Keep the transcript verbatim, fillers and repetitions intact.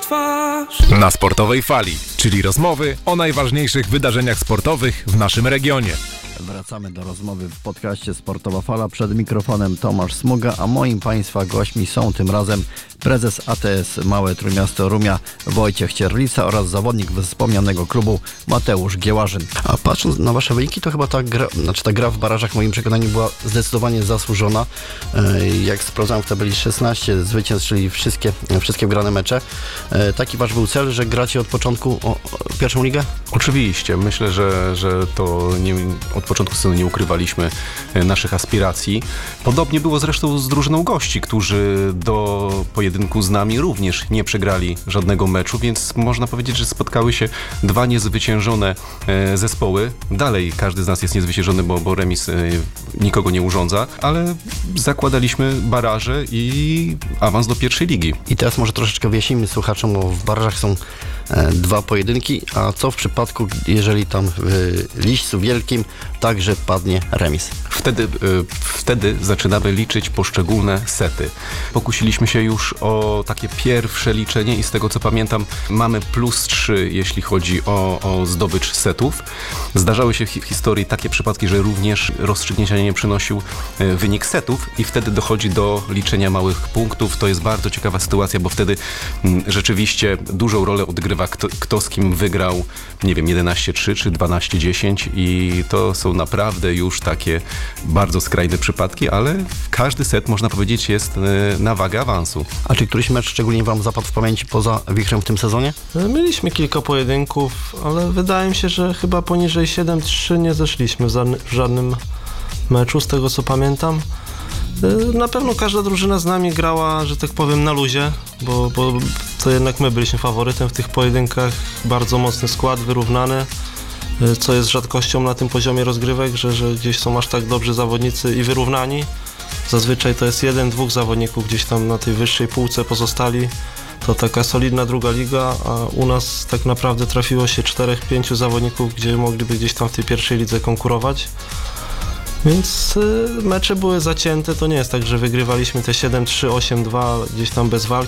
twarz. Na Sportowej Fali, czyli rozmowy o najważniejszych wydarzeniach sportowych w naszym regionie. Wracamy do rozmowy w podcaście Sportowa Fala. Przed mikrofonem Tomasz Smuga, a moim Państwa gośćmi są tym razem prezes A T S Małe Trójmiasto Rumia Wojciech Cierlica oraz zawodnik wspomnianego klubu Mateusz Giełażyn. A patrząc na Wasze wyniki, to chyba ta gra, znaczy ta gra w barażach w moim przekonaniu była zdecydowanie zasłużona. Jak sprawdzałem w tabeli szesnaście zwycięstw, czyli wszystkie, wszystkie wygrane mecze. Taki Wasz był cel, że gracie od początku o, o pierwszą ligę? Oczywiście. Myślę, że, że to nie, od początku sezonu nie ukrywaliśmy naszych aspiracji. Podobnie było zresztą z drużyną gości, którzy do pojedynku z nami również nie przegrali żadnego meczu, więc można powiedzieć, że spotkały się dwa niezwyciężone zespoły. Dalej każdy z nas jest niezwyciężony, bo, bo remis nikogo nie urządza, ale zakładaliśmy baraże i awans do pierwszej ligi. I teraz może troszeczkę wyjaśnijmy słuchaczom, bo w barażach są e, dwa pojedynki, a co w przypadku, jeżeli tam w Liścu Wielkim także padnie remis? Wtedy, y, wtedy zaczynamy liczyć poszczególne sety. Pokusiliśmy się już o takie pierwsze liczenie i z tego co pamiętam mamy plus trzy, jeśli chodzi o, o zdobycz setów. Zdarzały się w hi- historii takie przypadki, że również rozstrzygnięcia nie przynosił y, wynik setów i wtedy dochodzi do liczenia małych punktów. To jest bardzo ciekawa sytuacja, bo wtedy y, rzeczywiście dużą rolę odgrywa kto, kto z kim wygrał, nie wiem, jedenaście trzy czy dwanaście dziesięć i to są naprawdę już takie bardzo skrajne przypadki, ale każdy set, można powiedzieć, jest na wagę awansu. A czy któryś mecz szczególnie Wam zapadł w pamięci poza wichrem w tym sezonie? Mieliśmy kilka pojedynków, ale wydaje mi się, że chyba poniżej siedem trzy nie zeszliśmy w żadnym meczu, z tego co pamiętam. Na pewno każda drużyna z nami grała, że tak powiem, na luzie, bo, bo to jednak my byliśmy faworytem w tych pojedynkach. Bardzo mocny skład, wyrównany, co jest rzadkością na tym poziomie rozgrywek, że, że gdzieś są aż tak dobrzy zawodnicy i wyrównani. Zazwyczaj to jest jeden, dwóch zawodników gdzieś tam na tej wyższej półce pozostali. To taka solidna druga liga, a u nas tak naprawdę trafiło się czterech, pięciu zawodników, gdzie mogliby gdzieś tam w tej pierwszej lidze konkurować. Więc y, mecze były zacięte, to nie jest tak, że wygrywaliśmy te siedem trzy, osiem dwa gdzieś tam bez walki.